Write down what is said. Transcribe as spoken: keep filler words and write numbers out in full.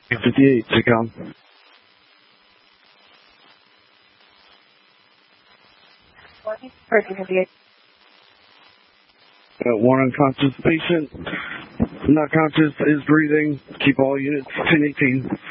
fifty-eight, T-com. fifty-eight. Uh, one unconscious patient, not conscious, is breathing. Keep all units ten eighteen.